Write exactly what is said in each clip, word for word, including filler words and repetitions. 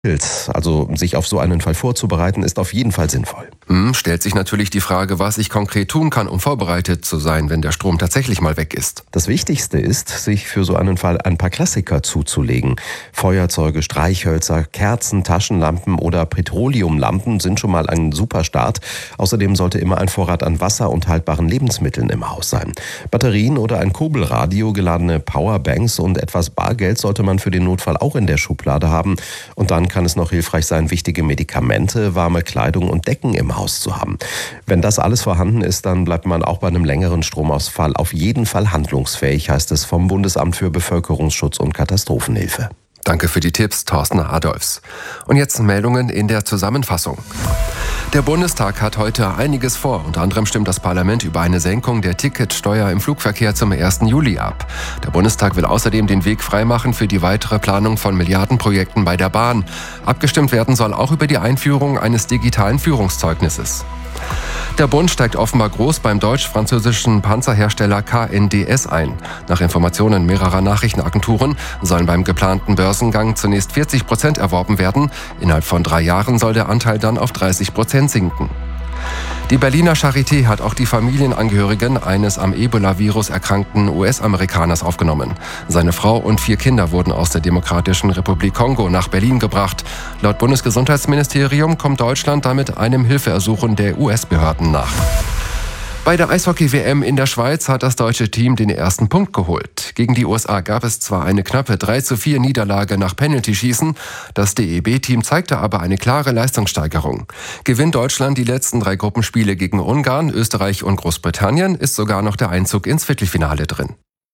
Also sich auf so einen Fall vorzubereiten, ist auf jeden Fall sinnvoll. Hm, stellt sich natürlich die Frage, was ich konkret tun kann, um vorbereitet zu sein, wenn der Strom tatsächlich mal weg ist. Das Wichtigste ist, sich für so einen Fall ein paar Klassiker zuzulegen. Feuerzeuge, Streichhölzer, Kerzen, Taschenlampen oder Petroleumlampen sind schon mal ein super Start. Außerdem sollte immer ein Vorrat an Wasser und haltbaren Lebensmitteln im Haus sein. Batterien oder ein Kurbelradio, geladene Powerbanks und etwas Bargeld sollte man für den Notfall auch in der Schublade haben. Und dann kann es noch hilfreich sein, wichtige Medikamente, warme Kleidung und Decken im Haus zu haben. Wenn das alles vorhanden ist, dann bleibt man auch bei einem längeren Stromausfall auf jeden Fall handlungsfähig, heißt es vom Bundesamt für Bevölkerungsschutz und Katastrophenhilfe. Danke für die Tipps, Thorsten Adolfs. Und jetzt Meldungen in der Zusammenfassung. Der Bundestag hat heute einiges vor. Unter anderem stimmt das Parlament über eine Senkung der Ticketsteuer im Flugverkehr zum ersten Juli ab. Der Bundestag will außerdem den Weg freimachen für die weitere Planung von Milliardenprojekten bei der Bahn. Abgestimmt werden soll auch über die Einführung eines digitalen Führungszeugnisses. Der Bund steigt offenbar groß beim deutsch-französischen Panzerhersteller K N D S ein. Nach Informationen mehrerer Nachrichtenagenturen sollen beim geplanten Börsengang zunächst vierzig Prozent erworben werden. Innerhalb von drei Jahren soll der Anteil dann auf dreißig Prozent sinken. Die Berliner Charité hat auch die Familienangehörigen eines am Ebola-Virus erkrankten U S-Amerikaners aufgenommen. Seine Frau und vier Kinder wurden aus der Demokratischen Republik Kongo nach Berlin gebracht. Laut Bundesgesundheitsministerium kommt Deutschland damit einem Hilfeersuchen der U S-Behörden nach. Bei der Eishockey-W M in der Schweiz hat das deutsche Team den ersten Punkt geholt. Gegen die U S A gab es zwar eine knappe drei zu vier Niederlage nach Penaltyschießen, das D E B-Team zeigte aber eine klare Leistungssteigerung. Gewinnt Deutschland die letzten drei Gruppenspiele gegen Ungarn, Österreich und Großbritannien, ist sogar noch der Einzug ins Viertelfinale drin.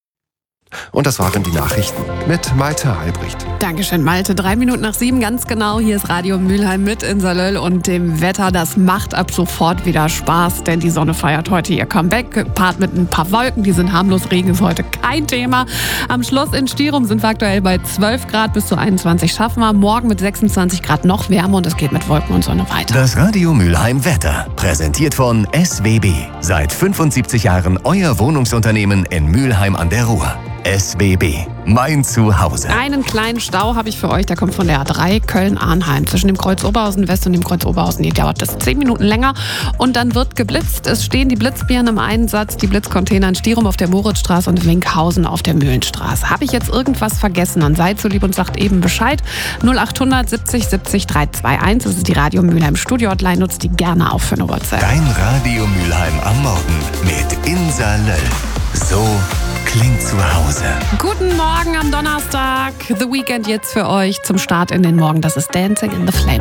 Und das waren die Nachrichten mit Malte Albrecht. Dankeschön, Malte. Drei Minuten nach sieben, ganz genau. Hier ist Radio Mülheim mit Insalöll und dem Wetter. Das macht ab sofort wieder Spaß, denn die Sonne feiert heute ihr Comeback. Paart mit ein paar Wolken, die sind harmlos. Regen ist heute kein Thema. Am Schloss in Stirum sind wir aktuell bei zwölf Grad, bis zu einundzwanzig schaffen wir. Morgen mit sechsundzwanzig Grad noch wärmer und es geht mit Wolken und Sonne weiter. Das Radio Mülheim Wetter, präsentiert von S W B. Seit fünfundsiebzig Jahren euer Wohnungsunternehmen in Mülheim an der Ruhr. S W B, mein Zuhause. Einen kleinen Stau habe ich für euch, der kommt von der A drei Köln-Arnheim. Zwischen dem Kreuz Oberhausen West und dem Kreuz Oberhausen, die dauert das zehn Minuten länger. Und dann wird geblitzt. Es stehen die Blitzbirnen im Einsatz, die Blitzcontainer in Stirum auf der Moritzstraße und Winkhausen auf der Mühlenstraße. Habe ich jetzt irgendwas vergessen, dann seid so lieb und sagt eben Bescheid. null achthundert siebzig siebzig dreihundertzweiundzwanzig, das ist die Radio Mülheim Studio-Hotline, nutzt die gerne auch für eine WhatsApp. Dein Radio Mülheim am Morgen mit Insalöll. So klingt zu Hause. Guten Morgen am Donnerstag. The Weekend jetzt für euch zum Start in den Morgen. Das ist Dancing in the Flame.